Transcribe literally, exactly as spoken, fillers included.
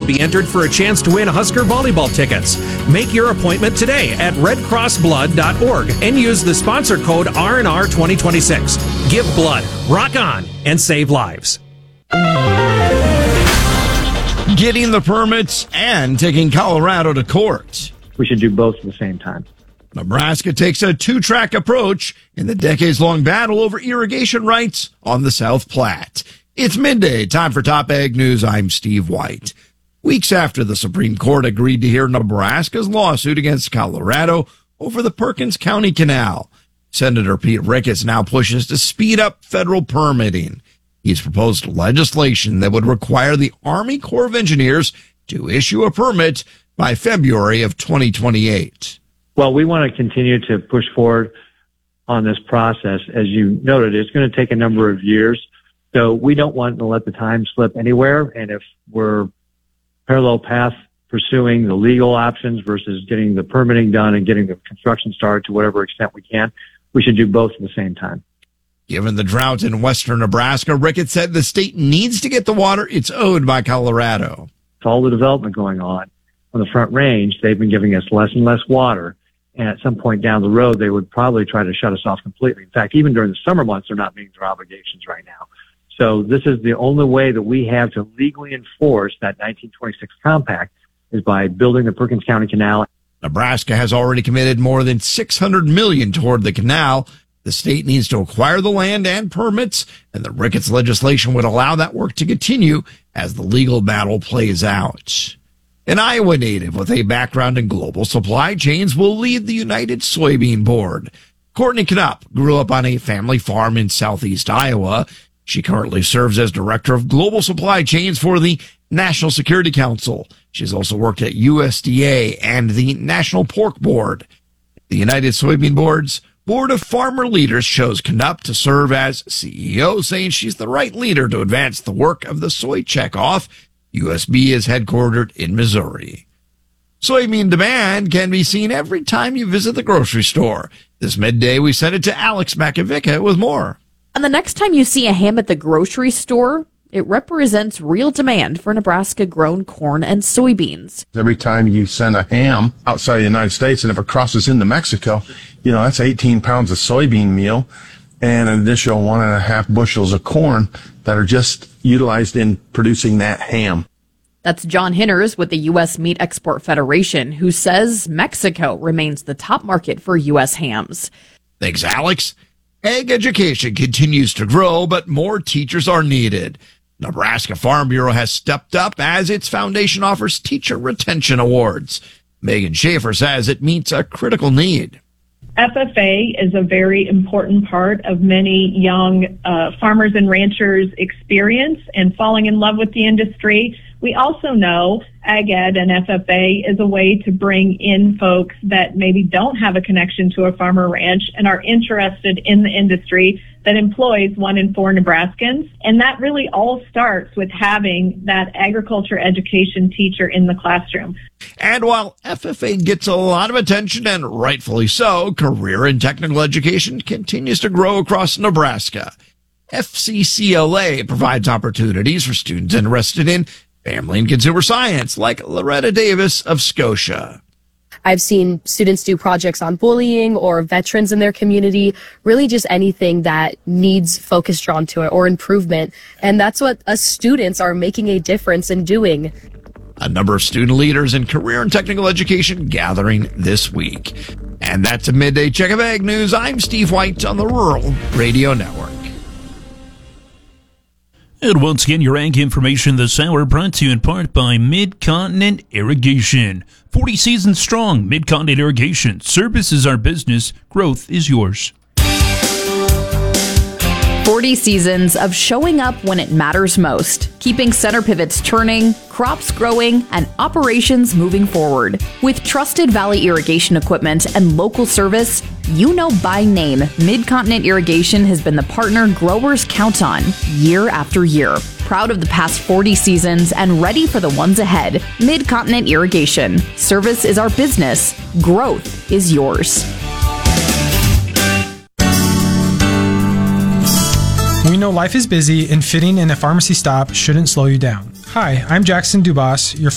be entered for a chance to win Husker volleyball tickets. Make your appointment today at red cross blood dot org and use the sponsor code R N R twenty twenty-six. Give blood, rock on, and save lives. Getting the permits and taking Colorado to court. We should do both at the same time. Nebraska takes a two-track approach in the decades-long battle over irrigation rights on the South Platte. It's midday, time for Top Ag News. I'm Steve White. Weeks after the Supreme Court agreed to hear Nebraska's lawsuit against Colorado over the Perkins County Canal, Senator Pete Ricketts now pushes to speed up federal permitting. He's proposed legislation that would require the Army Corps of Engineers to issue a permit by February of twenty twenty-eight. Well, we want to continue to push forward on this process. As you noted, it's going to take a number of years. So we don't want to let the time slip anywhere. And if we're parallel path pursuing the legal options versus getting the permitting done and getting the construction started to whatever extent we can, we should do both at the same time. Given the drought in western Nebraska, Ricketts said the state needs to get the water it's owed by Colorado. With all the development going on on the Front Range, they've been giving us less and less water. And at some point down the road, they would probably try to shut us off completely. In fact, even during the summer months, they're not meeting their obligations right now. So this is the only way that we have to legally enforce that nineteen twenty-six compact is by building the Perkins County Canal. Nebraska has already committed more than six hundred million dollars toward the canal. The state needs to acquire the land and permits, and the Ricketts legislation would allow that work to continue as the legal battle plays out. An Iowa native with a background in global supply chains will lead the United Soybean Board. Courtney Knupp grew up on a family farm in southeast Iowa. She currently serves as director of global supply chains for the National Security Council. She's also worked at U S D A and the National Pork Board. The United Soybean Board's Board of Farmer Leaders chose Knupp to serve as C E O, saying she's the right leader to advance the work of the soy checkoff. U S B is headquartered in Missouri. Soybean demand can be seen every time you visit the grocery store. This midday, we send it to Alex Makovica with more. And the next time you see a ham at the grocery store, it represents real demand for Nebraska-grown corn and soybeans. Every time you send a ham outside the United States, and if it crosses into Mexico, you know, that's eighteen pounds of soybean meal and an additional one and a half bushels of corn that are just utilized in producing that ham. That's John Hinners with the U S Meat Export Federation, who says Mexico remains the top market for U S hams. Thanks, Alex. Ag education continues to grow, but more teachers are needed. Nebraska Farm Bureau has stepped up as its foundation offers teacher retention awards. Megan Schaefer says it meets a critical need. F F A is a very important part of many young uh, farmers and ranchers' experience and falling in love with the industry. We also know Ag Ed and F F A is a way to bring in folks that maybe don't have a connection to a farm or ranch and are interested in the industry that employs one in four Nebraskans. And that really all starts with having that agriculture education teacher in the classroom. And while F F A gets a lot of attention, and rightfully so, career and technical education continues to grow across Nebraska. F C C L A provides opportunities for students interested in family and consumer science, like Loretta Davis of Scotia. I've seen students do projects on bullying or veterans in their community, really just anything that needs focus drawn to it or improvement. And that's what us students are making a difference in doing. A number of student leaders in career and technical education gathering this week. And that's a midday check of Ag News. I'm Steve White on the Rural Radio Network. And once again, your ag information this hour brought to you in part by Mid-Continent Irrigation. forty seasons strong, Mid-Continent Irrigation. Service is our business. Growth is yours. forty seasons of showing up when it matters most, keeping center pivots turning, crops growing, and operations moving forward. With trusted Valley irrigation equipment and local service, you know by name, Mid-Continent Irrigation has been the partner growers count on year after year. Proud of the past forty seasons and ready for the ones ahead. Mid-Continent Irrigation. Service is our business. Growth is yours. We know life is busy and fitting in a pharmacy stop shouldn't slow you down. Hi, I'm Jackson Dubas, your